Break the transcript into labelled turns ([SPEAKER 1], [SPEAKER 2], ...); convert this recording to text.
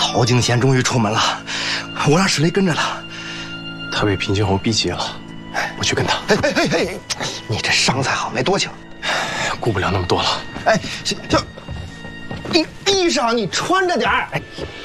[SPEAKER 1] 陶敬贤终于出门了，我让史雷跟着了。
[SPEAKER 2] 他被平清侯逼急了，我去跟他。
[SPEAKER 1] 哎，你这伤才好没多久，
[SPEAKER 2] 顾不了那么多了。
[SPEAKER 1] 哎，就你衣裳你穿着点儿。哎，